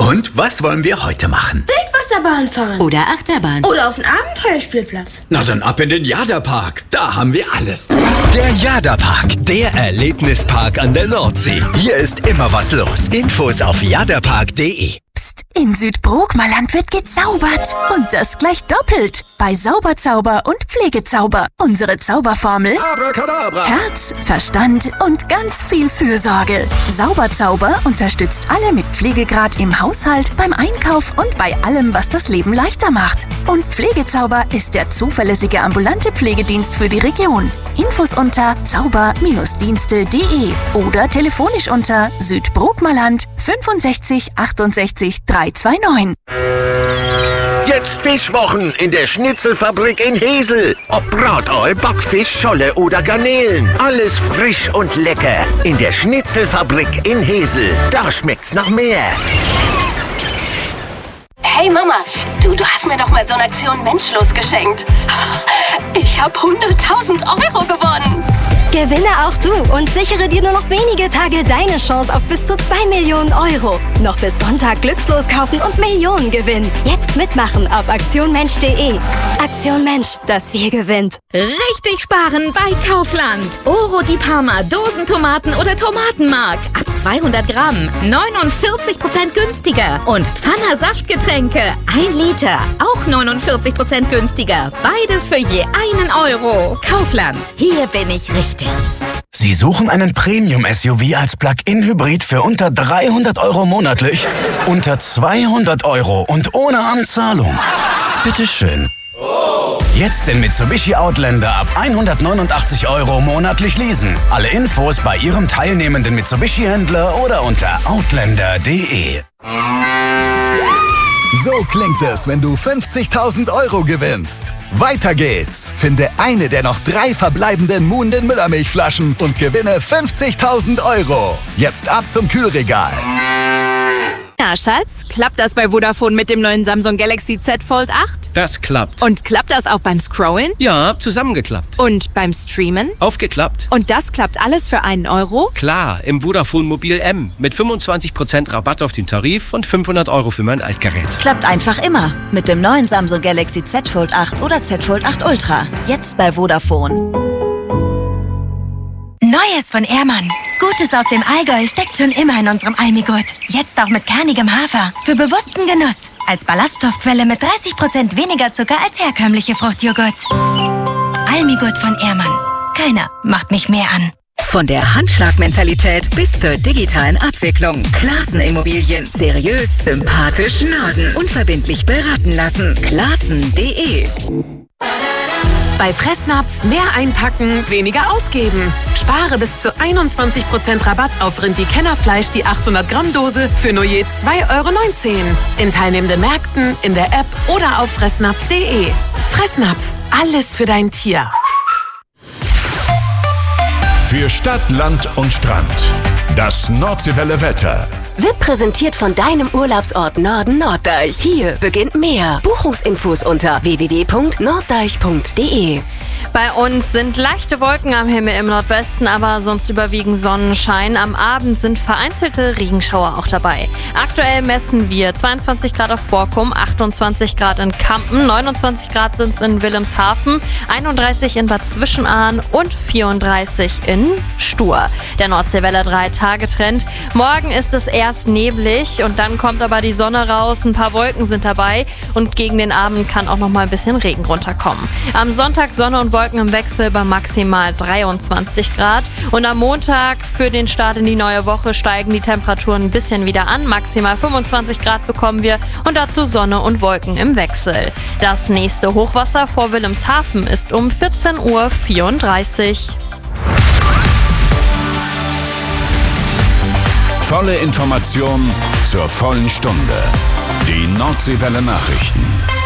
Und was wollen wir heute machen? Wildwasserbahn fahren. Oder Achterbahn. Oder auf den Abenteuerspielplatz. Na dann ab in den Jada-Park. Da haben wir alles. Der Jada-Park, der Erlebnispark an der Nordsee. Hier ist immer was los. Infos auf jadapark.de. Psst, in Südbrookmerland wird gezaubert. Und das gleich doppelt. Bei Sauberzauber und Pflegezauber. Unsere Zauberformel: Abracadabra. Herz, Verstand und ganz viel Fürsorge. Sauberzauber unterstützt alle mit Pflegegrad im Haushalt, beim Einkauf und bei allem, was das Leben leichter macht. Und Pflegezauber ist der zuverlässige ambulante Pflegedienst für die Region. Infos unter zauber-dienste.de oder telefonisch unter Südbrookmerland 65 68 329. Jetzt Fischwochen in der Schnitzelfabrik in Hesel. Ob Bratau, Backfisch, Scholle oder Garnelen. Alles frisch und lecker. In der Schnitzelfabrik in Hesel. Da schmeckt's nach mehr. Hey Mama, du hast mir doch mal so eine Aktion Menschlos geschenkt. Ich habe 100.000 Euro gewonnen. Gewinne auch du und sichere dir nur noch wenige Tage deine Chance auf bis zu 2 Millionen Euro. Noch bis Sonntag glückslos kaufen und Millionen gewinnen. Jetzt mitmachen auf aktionmensch.de. Aktion Mensch, das Wir gewinnt. Richtig sparen bei Kaufland. Oro di Parma, Dosentomaten oder Tomatenmark. Ab 200 Gramm, 49% günstiger. Und Pfanner Saftgetränke, 1 Liter, auch 49% günstiger. Beides für je 1 Euro. Kaufland, hier bin ich richtig. Sie suchen einen Premium-SUV als Plug-in-Hybrid für unter 300 Euro monatlich? Unter 200 Euro und ohne Anzahlung? Bitteschön. Jetzt den Mitsubishi Outlander ab 189 Euro monatlich leasen. Alle Infos bei Ihrem teilnehmenden Mitsubishi-Händler oder unter outlander.de. So klingt es, wenn du 50.000 Euro gewinnst. Weiter geht's. Finde eine der noch 3 verbleibenden Muhnden Müllermilchflaschen und gewinne 50.000 Euro. Jetzt ab zum Kühlregal. Na, Schatz, klappt das bei Vodafone mit dem neuen Samsung Galaxy Z Fold 8? Das klappt. Und klappt das auch beim Scrollen? Ja, zusammengeklappt. Und beim Streamen? Aufgeklappt. Und das klappt alles für 1 Euro? Klar, im Vodafone Mobil M. Mit 25% Rabatt auf den Tarif und 500 Euro für mein Altgerät. Klappt einfach immer. Mit dem neuen Samsung Galaxy Z Fold 8 oder Z Fold 8 Ultra. Jetzt bei Vodafone. Neues von Ehrmann. Gutes aus dem Allgäu steckt schon immer in unserem Almigurt. Jetzt auch mit kernigem Hafer. Für bewussten Genuss. Als Ballaststoffquelle mit 30% weniger Zucker als herkömmliche Fruchtjoghurts. Almigurt von Ehrmann. Keiner macht mich mehr an. Von der Handschlagmentalität bis zur digitalen Abwicklung. Clasen Immobilien. Seriös, sympathisch, Norden. Unverbindlich beraten lassen. Clasen.de. Bei Fressnapf mehr einpacken, weniger ausgeben. Spare bis zu 21% Rabatt auf Rindi-Kennerfleisch, die 800 Gramm Dose für nur je 2,19 Euro. In teilnehmenden Märkten, in der App oder auf fressnapf.de. Fressnapf, alles für dein Tier. Für Stadt, Land und Strand. Das Nordseewelle Wetter. Wird präsentiert von deinem Urlaubsort Norden Norddeich. Hier beginnt mehr. Buchungsinfos unter www.norddeich.de. Bei uns sind leichte Wolken am Himmel im Nordwesten, aber sonst überwiegend Sonnenschein. Am Abend sind vereinzelte Regenschauer auch dabei. Aktuell messen wir 22 Grad auf Borkum, 28 Grad in Kampen, 29 Grad sind es in Wilhelmshaven, 31 in Bad Zwischenahn und 34 in Stur. Der Nordseewelle 3-Tage-Trend. Morgen ist es erst neblig und dann kommt aber die Sonne raus. Ein paar Wolken sind dabei und gegen den Abend kann auch noch mal ein bisschen Regen runterkommen. Am Sonntag Sonne und Wolken im Wechsel bei maximal 23 Grad. Und am Montag für den Start in die neue Woche steigen die Temperaturen ein bisschen wieder an. Maximal 25 Grad bekommen wir und dazu Sonne und Wolken im Wechsel. Das nächste Hochwasser vor Wilhelmshaven ist um 14:34 Uhr. Volle Information zur vollen Stunde. Die Nordseewelle Nachrichten.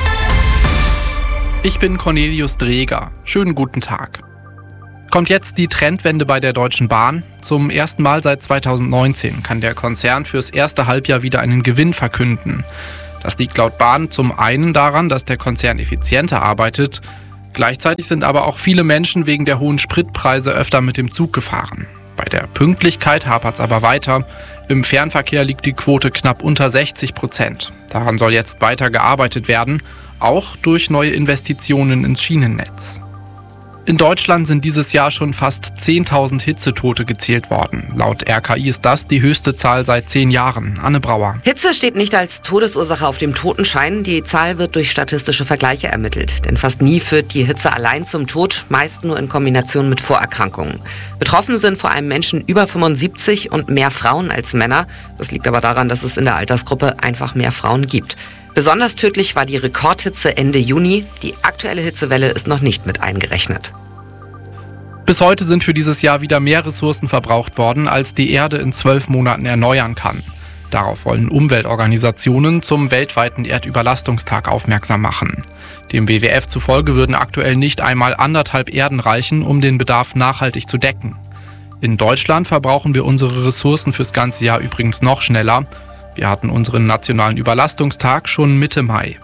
Ich bin Cornelius Dreger. Schönen guten Tag. Kommt jetzt die Trendwende bei der Deutschen Bahn? Zum ersten Mal seit 2019 kann der Konzern fürs erste Halbjahr wieder einen Gewinn verkünden. Das liegt laut Bahn zum einen daran, dass der Konzern effizienter arbeitet. Gleichzeitig sind aber auch viele Menschen wegen der hohen Spritpreise öfter mit dem Zug gefahren. Bei der Pünktlichkeit hapert es aber weiter. Im Fernverkehr liegt die Quote knapp unter 60%. Daran soll jetzt weiter gearbeitet werden, auch durch neue Investitionen ins Schienennetz. In Deutschland sind dieses Jahr schon fast 10.000 Hitzetote gezählt worden. Laut RKI ist das die höchste Zahl seit 10 Jahren. Anne Brauer. Hitze steht nicht als Todesursache auf dem Totenschein. Die Zahl wird durch statistische Vergleiche ermittelt. Denn fast nie führt die Hitze allein zum Tod, meist nur in Kombination mit Vorerkrankungen. Betroffen sind vor allem Menschen über 75 und mehr Frauen als Männer. Das liegt aber daran, dass es in der Altersgruppe einfach mehr Frauen gibt. Besonders tödlich war die Rekordhitze Ende Juni. Die aktuelle Hitzewelle ist noch nicht mit eingerechnet. Bis heute sind für dieses Jahr wieder mehr Ressourcen verbraucht worden, als die Erde in 12 Monaten erneuern kann. Darauf wollen Umweltorganisationen zum weltweiten Erdüberlastungstag aufmerksam machen. Dem WWF zufolge würden aktuell nicht einmal 1,5 Erden reichen, um den Bedarf nachhaltig zu decken. In Deutschland verbrauchen wir unsere Ressourcen fürs ganze Jahr übrigens noch schneller. Wir hatten unseren nationalen Überlastungstag schon Mitte Mai.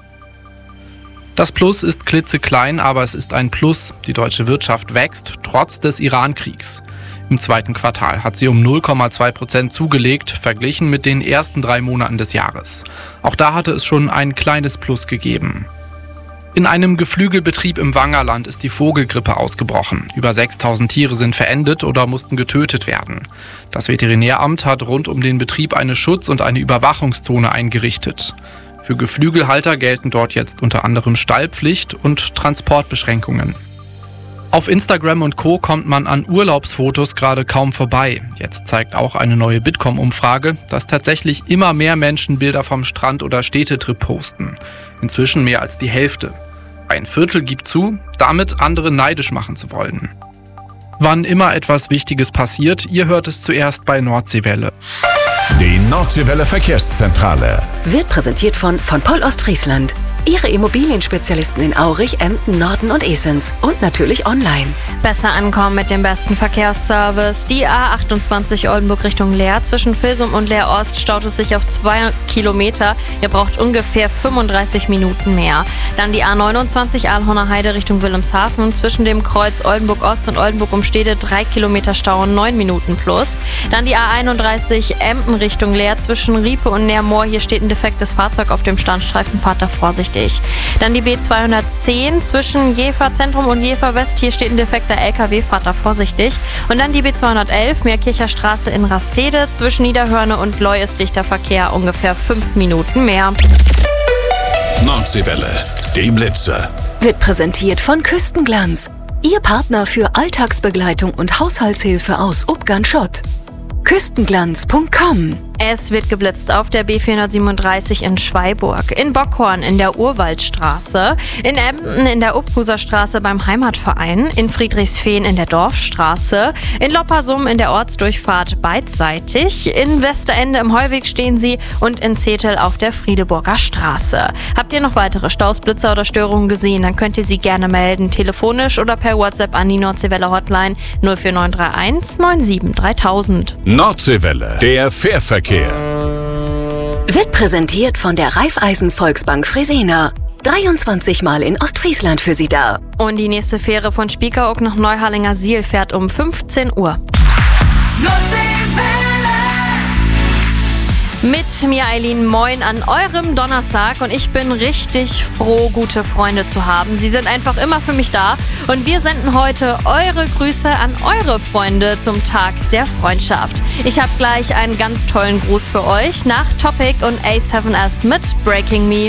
Das Plus ist klitzeklein, aber es ist ein Plus. Die deutsche Wirtschaft wächst, trotz des Iran-Kriegs. Im zweiten Quartal hat sie um 0,2% zugelegt, verglichen mit den ersten 3 Monaten des Jahres. Auch da hatte es schon ein kleines Plus gegeben. In einem Geflügelbetrieb im Wangerland ist die Vogelgrippe ausgebrochen. Über 6.000 Tiere sind verendet oder mussten getötet werden. Das Veterinäramt hat rund um den Betrieb eine Schutz- und eine Überwachungszone eingerichtet. Für Geflügelhalter gelten dort jetzt unter anderem Stallpflicht und Transportbeschränkungen. Auf Instagram und Co. kommt man an Urlaubsfotos gerade kaum vorbei. Jetzt zeigt auch eine neue Bitkom-Umfrage, dass tatsächlich immer mehr Menschen Bilder vom Strand oder Städtetrip posten. Inzwischen mehr als die Hälfte. Ein Viertel gibt zu, damit andere neidisch machen zu wollen. Wann immer etwas Wichtiges passiert, ihr hört es zuerst bei Nordseewelle. Die Nordseewelle Verkehrszentrale Wird präsentiert von Poll Ostfriesland. Ihre Immobilienspezialisten in Aurich, Emden, Norden und Esens. Und natürlich online. Besser ankommen mit dem besten Verkehrsservice. Die A28 Oldenburg Richtung Leer. Zwischen Vilsum und Leer Ost staut es sich auf 2 Kilometer. Ihr braucht ungefähr 35 Minuten mehr. Dann die A29 Aalhorner Heide Richtung Wilhelmshaven. Zwischen dem Kreuz Oldenburg Ost und Oldenburg Umstede 3 Kilometer Stau, 9 Minuten plus. Dann die A31 Emden Richtung Leer. Zwischen Riepe und Neermoor. Hier steht ein defektes Fahrzeug auf dem Standstreifen. Fahrt da vorsichtig. Dann die B210 zwischen Jever Zentrum und Jever West. Hier steht ein defekter LKW, fahrt da vorsichtig. Und dann die B211 Meerkircher Straße in Rastede. Zwischen Niederhörne und Leu ist dichter Verkehr, ungefähr 5 Minuten mehr. Nordseewelle, die Blitze. Wird präsentiert von Küstenglanz. Ihr Partner für Alltagsbegleitung und Haushaltshilfe aus Ubgan-Schott. Küstenglanz.com. Es wird geblitzt auf der B437 in Schweiburg, in Bockhorn in der Urwaldstraße, in Emden in der Uphuser Straße beim Heimatverein, in Friedrichsfehn in der Dorfstraße, in Loppersum in der Ortsdurchfahrt beidseitig, in Westerende im Heuweg stehen sie und in Zetel auf der Friedeburger Straße. Habt ihr noch weitere Staus, Blitzer oder Störungen gesehen, dann könnt ihr sie gerne melden, telefonisch oder per WhatsApp an die Nordseewelle Hotline 04931 97 3000. Nordseewelle, der Fährverkehr. Wird präsentiert von der Raiffeisen Volksbank Fresena. 23 Mal in Ostfriesland für Sie da. Und die nächste Fähre von Spiekeroog nach Neuharlinger Siel fährt um 15 Uhr. Mit mir, Eileen, moin an eurem Donnerstag und ich bin richtig froh, gute Freunde zu haben. Sie sind einfach immer für mich da und wir senden heute eure Grüße an eure Freunde zum Tag der Freundschaft. Ich habe gleich einen ganz tollen Gruß für euch nach Topic und A7S mit Breaking Me.